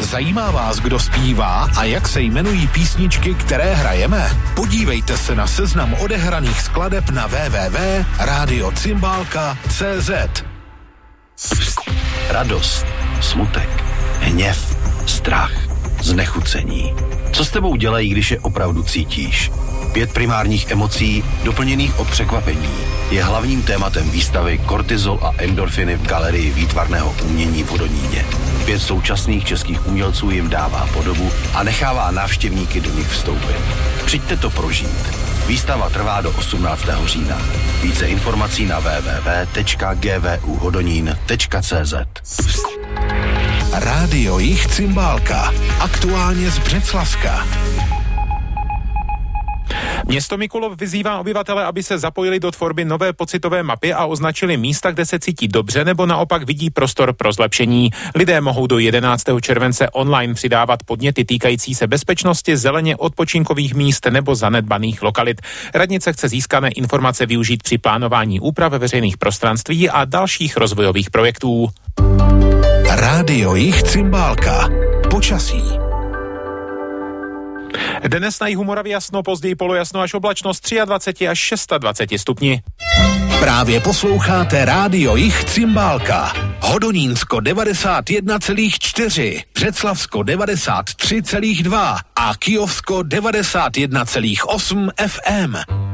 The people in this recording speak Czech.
Zajímá vás, kdo zpívá a jak se jmenují písničky, které hrajeme? Podívejte se na seznam odehraných skladeb na www.radiocymbalka.cz. Radost, smutek, hněv, strach, znechucení. Co s tebou dělají, když je opravdu cítíš? 5 primárních emocí, doplněných o překvapení, je hlavním tématem výstavy Kortizol a endorfiny v Galerii výtvarného umění v Hodoníně. 5 současných českých umělců jim dává podobu a nechává návštěvníky do nich vstoupit. Přijďte to prožít. Výstava trvá do 18. října. Více informací na www.gvuhodonín.cz. Rádio Jich Cymbálka. Aktuálně z Břeclavska. Město Mikulov vyzývá obyvatele, aby se zapojili do tvorby nové pocitové mapy a označili místa, kde se cítí dobře nebo naopak vidí prostor pro zlepšení. Lidé mohou do 11. července online přidávat podněty týkající se bezpečnosti, zeleně, odpočinkových míst nebo zanedbaných lokalit. Radnice chce získané informace využít při plánování úprav veřejných prostranství a dalších rozvojových projektů. Rádio Jich Cymbálka. Počasí. Dnes na jihu Moravy jasno, později polojasno až oblačnost 23 až 26 stupni. Právě posloucháte Rádio Jich Cymbálka. Hodonínsko 91,4, Břeclavsko 93,2 a Kyjovsko 91,8 FM.